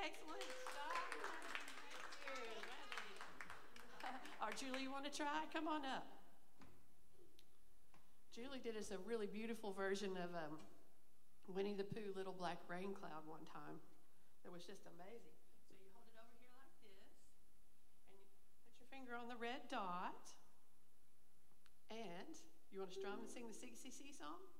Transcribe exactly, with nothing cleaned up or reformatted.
Excellent job. Thank you. Or Julie, you want to try? Come on up. Julie did us a really beautiful version of um, Winnie the Pooh, Little Black Rain Cloud one time. It was just amazing. So you hold it over here like this, and you put your finger on the red dot, and you want to strum and sing the C C C song?